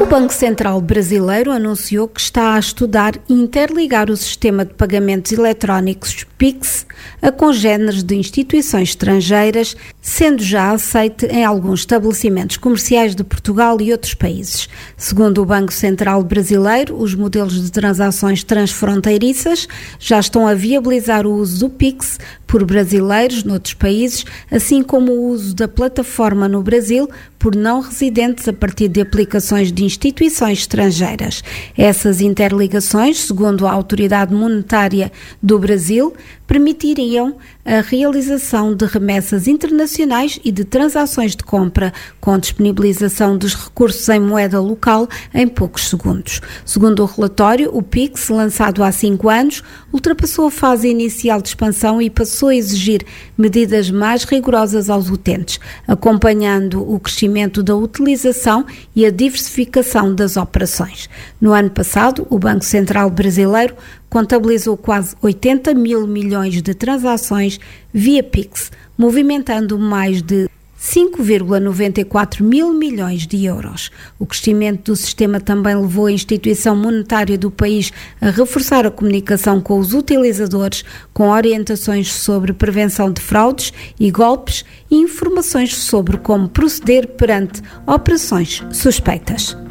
O Banco Central Brasileiro anunciou que está a estudar interligar o sistema de pagamentos eletrónicos PIX a congéneres de instituições estrangeiras, sendo já aceite em alguns estabelecimentos comerciais de Portugal e outros países. Segundo o Banco Central Brasileiro, os modelos de transações transfronteiriças já estão a viabilizar o uso do PIX por brasileiros noutros países, assim como o uso da plataforma no Brasil por não residentes a partir de aplicações de instituições estrangeiras. Essas interligações, segundo a Autoridade Monetária do Brasil, permitiriam a realização de remessas internacionais e de transações de compra com disponibilização dos recursos em moeda local em poucos segundos. Segundo o relatório, o PIX, lançado há 5 anos, ultrapassou a fase inicial de expansão e passou a exigir medidas mais rigorosas aos utentes, acompanhando o crescimento da utilização e a diversificação das operações. No ano passado, o Banco Central Brasileiro contabilizou quase 80 mil milhões de transações via PIX, movimentando mais de 5,94 mil milhões de euros. O crescimento do sistema também levou a instituição monetária do país a reforçar a comunicação com os utilizadores, com orientações sobre prevenção de fraudes e golpes e informações sobre como proceder perante operações suspeitas.